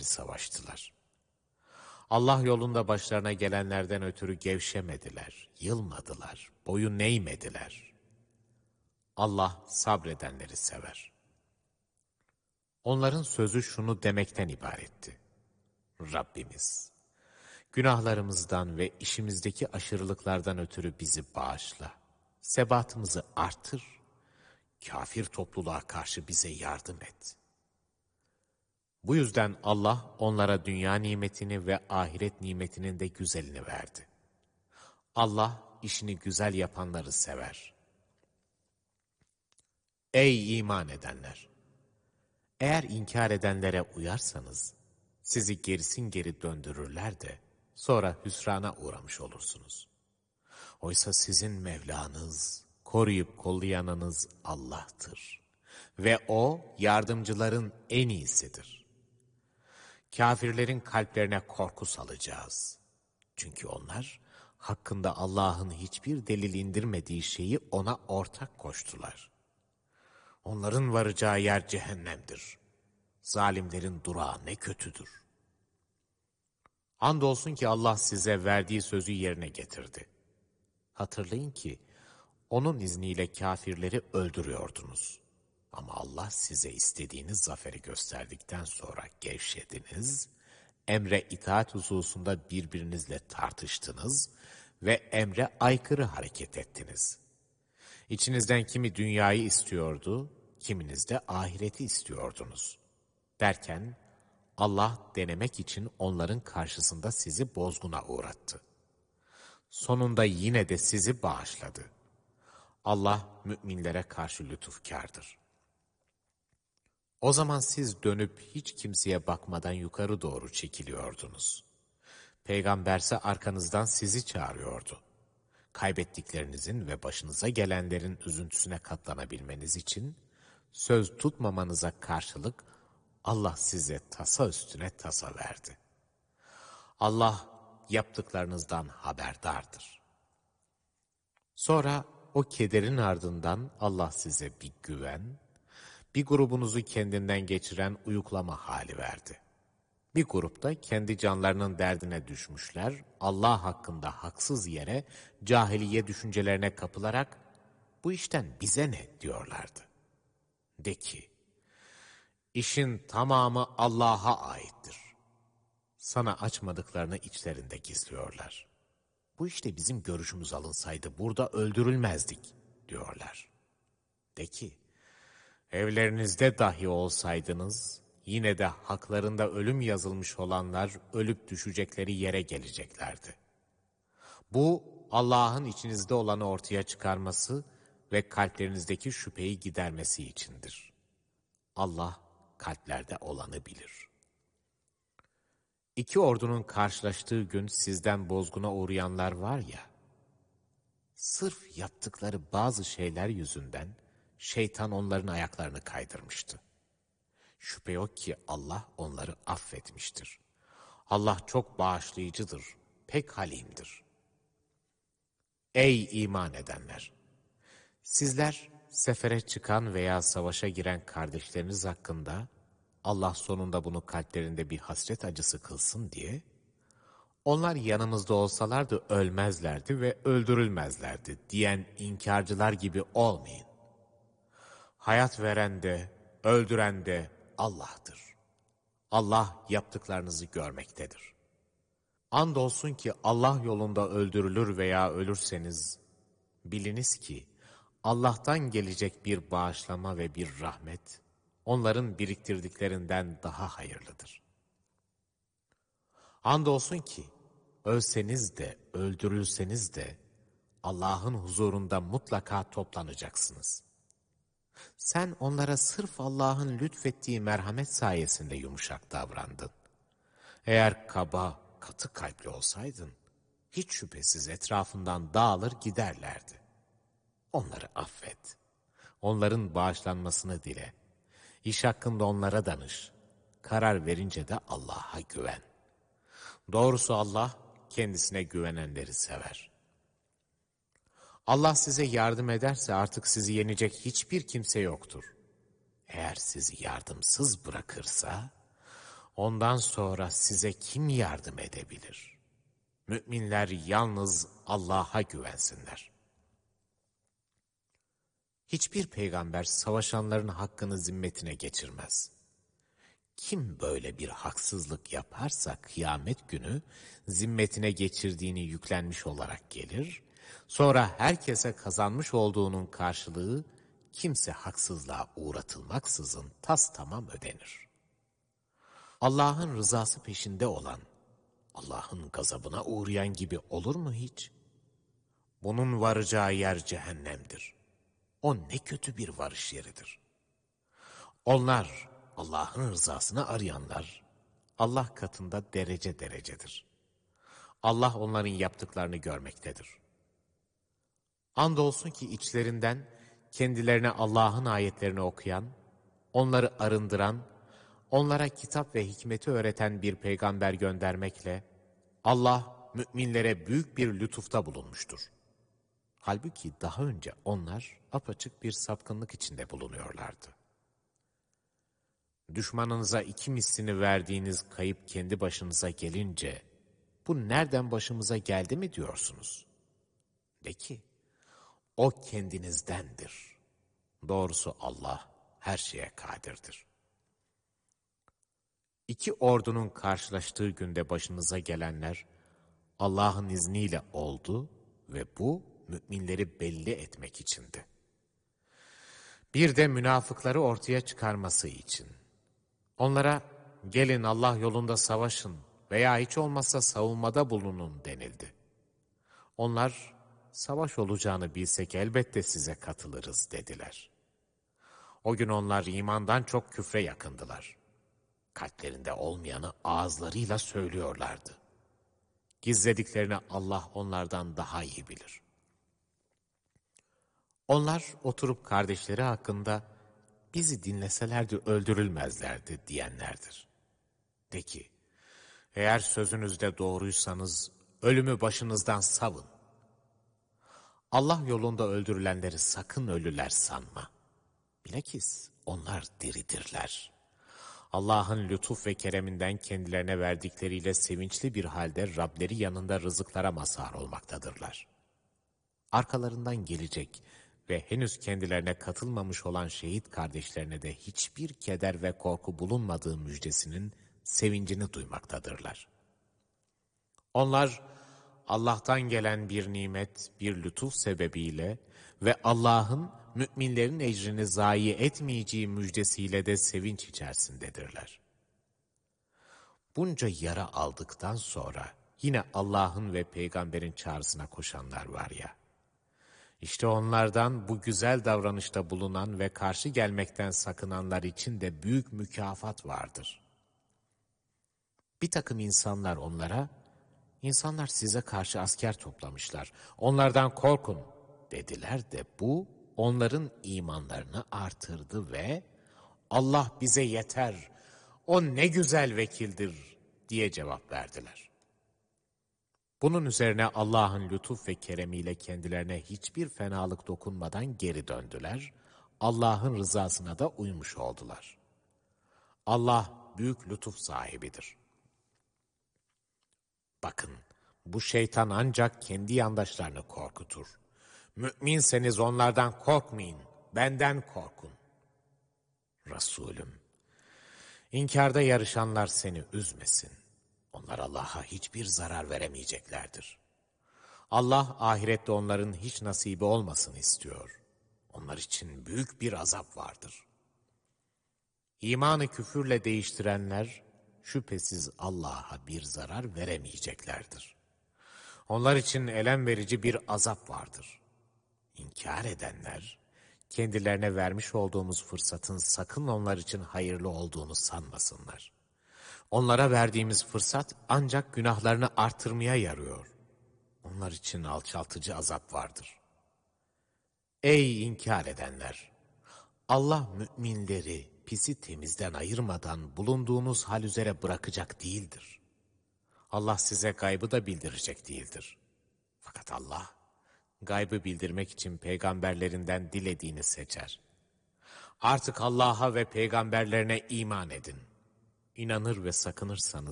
edenleri savaştılar. Allah yolunda başlarına gelenlerden ötürü gevşemediler, yılmadılar, boyun eğmediler. Allah sabredenleri sever. Onların sözü şunu demekten ibaretti: Rabbimiz, günahlarımızdan ve işimizdeki aşırılıklardan ötürü bizi bağışla, sebatımızı artır, kafir topluluğa karşı bize yardım et. Bu yüzden Allah onlara dünya nimetini ve ahiret nimetinin de güzelini verdi. Allah işini güzel yapanları sever. Ey iman edenler! Eğer inkar edenlere uyarsanız, sizi gerisin geri döndürürler de, sonra hüsrana uğramış olursunuz. Oysa sizin Mevlanız, koruyup kollayanınız Allah'tır. Ve O, yardımcıların en iyisidir. Kâfirlerin kalplerine korku salacağız. Çünkü onlar, hakkında Allah'ın hiçbir delil indirmediği şeyi ona ortak koştular. Onların varacağı yer cehennemdir. Zalimlerin durağı ne kötüdür. Andolsun ki Allah size verdiği sözü yerine getirdi. Hatırlayın ki onun izniyle kâfirleri öldürüyordunuz. Ama Allah size istediğiniz zaferi gösterdikten sonra gevşediniz, emre itaat hususunda birbirinizle tartıştınız ve emre aykırı hareket ettiniz. İçinizden kimi dünyayı istiyordu, kiminiz de ahireti istiyordunuz. Derken Allah denemek için onların karşısında sizi bozguna uğrattı. Sonunda yine de sizi bağışladı. Allah müminlere karşı lütufkârdır. O zaman siz dönüp hiç kimseye bakmadan yukarı doğru çekiliyordunuz. Peygamberse arkanızdan sizi çağırıyordu. Kaybettiklerinizin ve başınıza gelenlerin üzüntüsüne katlanabilmeniz için söz tutmamanıza karşılık Allah size tasa üstüne tasa verdi. Allah yaptıklarınızdan haberdardır. Sonra o kederin ardından Allah size bir güven, bir grubunuzu kendinden geçiren uyuklama hali verdi. Bir grupta kendi canlarının derdine düşmüşler, Allah hakkında haksız yere cahiliye düşüncelerine kapılarak bu işten bize ne diyorlardı. De ki, İşin tamamı Allah'a aittir. Sana açmadıklarını içlerinde gizliyorlar. Bu işte bizim görüşümüz alınsaydı burada öldürülmezdik diyorlar. De ki, evlerinizde dahi olsaydınız, yine de haklarında ölüm yazılmış olanlar ölüp düşecekleri yere geleceklerdi. Bu Allah'ın içinizde olanı ortaya çıkarması ve kalplerinizdeki şüpheyi gidermesi içindir. Allah kalplerde olanı bilir. İki ordunun karşılaştığı gün sizden bozguna uğrayanlar var ya, sırf yaptıkları bazı şeyler yüzünden şeytan onların ayaklarını kaydırmıştı. Şüphe yok ki Allah onları affetmiştir. Allah çok bağışlayıcıdır, pek halimdir. Ey iman edenler! Sizler sefere çıkan veya savaşa giren kardeşleriniz hakkında Allah sonunda bunu kalplerinde bir hasret acısı kılsın diye, onlar yanımızda olsalardı ölmezlerdi ve öldürülmezlerdi diyen inkarcılar gibi olmayın. Hayat veren de, öldüren de Allah'tır. Allah yaptıklarınızı görmektedir. Andolsun ki Allah yolunda öldürülür veya ölürseniz, biliniz ki Allah'tan gelecek bir bağışlama ve bir rahmet, onların biriktirdiklerinden daha hayırlıdır. Andolsun ki, ölseniz de, öldürülseniz de, Allah'ın huzurunda mutlaka toplanacaksınız. Sen onlara sırf Allah'ın lütfettiği merhamet sayesinde yumuşak davrandın. Eğer kaba, katı kalpli olsaydın, hiç şüphesiz etrafından dağılır giderlerdi. Onları affet. Onların bağışlanmasını dile. İş hakkında onlara danış. Karar verince de Allah'a güven. Doğrusu Allah kendisine güvenenleri sever. Allah size yardım ederse artık sizi yenecek hiçbir kimse yoktur. Eğer sizi yardımsız bırakırsa, Ondan sonra size kim yardım edebilir? Müminler yalnız Allah'a güvensinler. Hiçbir peygamber savaşanların hakkını zimmetine geçirmez. Kim böyle bir haksızlık yaparsa kıyamet günü zimmetine geçirdiğini yüklenmiş olarak gelir, sonra herkese kazanmış olduğunun karşılığı kimse haksızlığa uğratılmaksızın tamam ödenir. Allah'ın rızası peşinde olan, Allah'ın gazabına uğrayan gibi olur mu hiç? Bunun varacağı yer cehennemdir. O ne kötü bir varış yeridir. Onlar, Allah'ın rızasını arayanlar, Allah katında derece derecedir. Allah onların yaptıklarını görmektedir. Andolsun ki içlerinden kendilerine Allah'ın ayetlerini okuyan, onları arındıran, onlara kitap ve hikmeti öğreten bir peygamber göndermekle Allah müminlere büyük bir lütufta bulunmuştur. Halbuki daha önce onlar apaçık bir sapkınlık içinde bulunuyorlardı. Düşmanınıza 2 mislini verdiğiniz kayıp kendi başınıza gelince, bu nereden başımıza geldi mi diyorsunuz? De ki, o kendinizdendir. Doğrusu Allah her şeye kadirdir. 2 ordunun karşılaştığı günde başınıza gelenler, Allah'ın izniyle oldu ve bu müminleri belli etmek içindi. Bir de münafıkları ortaya çıkarması için. Onlara gelin Allah yolunda savaşın veya hiç olmazsa savunmada bulunun denildi. Onlar savaş olacağını bilsek elbette size katılırız dediler. O gün onlar imandan çok küfre yakındılar. Kalplerinde olmayanı ağızlarıyla söylüyorlardı. Gizlediklerini Allah onlardan daha iyi bilir. Onlar oturup kardeşleri hakkında bizi dinleselerdi öldürülmezlerdi diyenlerdir. De ki, eğer sözünüzde doğruysanız ölümü başınızdan savun. Allah yolunda öldürülenleri sakın ölüler sanma. Bilakis onlar diridirler. Allah'ın lütuf ve kereminden kendilerine verdikleriyle sevinçli bir halde Rableri yanında rızıklara mazhar olmaktadırlar. Arkalarından gelecek ve henüz kendilerine katılmamış olan şehit kardeşlerine de hiçbir keder ve korku bulunmadığı müjdesinin sevincini duymaktadırlar. Onlar Allah'tan gelen bir nimet, bir lütuf sebebiyle ve Allah'ın müminlerin ecrini zayi etmeyeceği müjdesiyle de sevinç içerisindedirler. Bunca yara aldıktan sonra yine Allah'ın ve peygamberin çağrısına koşanlar var ya, İşte onlardan bu güzel davranışta bulunan ve karşı gelmekten sakınanlar için de büyük mükafat vardır. Bir takım insanlar onlara, insanlar size karşı asker toplamışlar, onlardan korkun dediler de bu onların imanlarını artırdı ve Allah bize yeter, o ne güzel vekildir diye cevap verdiler. Bunun üzerine Allah'ın lütuf ve keremiyle kendilerine hiçbir fenalık dokunmadan geri döndüler. Allah'ın rızasına da uymuş oldular. Allah büyük lütuf sahibidir. Bakın, bu şeytan ancak kendi yandaşlarını korkutur. Müminseniz onlardan korkmayın, benden korkun. Resulüm, inkarda yarışanlar seni üzmesin. Onlar Allah'a hiçbir zarar veremeyeceklerdir. Allah ahirette onların hiç nasibi olmasını istiyor. Onlar için büyük bir azap vardır. İmanı küfürle değiştirenler şüphesiz Allah'a bir zarar veremeyeceklerdir. Onlar için elem verici bir azap vardır. İnkar edenler kendilerine vermiş olduğumuz fırsatın sakın onlar için hayırlı olduğunu sanmasınlar. Onlara verdiğimiz fırsat ancak günahlarını artırmaya yarıyor. Onlar için alçaltıcı azap vardır. Ey inkar edenler! Allah müminleri pisi temizden ayırmadan bulunduğunuz hal üzere bırakacak değildir. Allah size gaybı da bildirecek değildir. Fakat Allah gaybı bildirmek için peygamberlerinden dilediğini seçer. Artık Allah'a ve peygamberlerine iman edin. İnanır ve sakınırsanız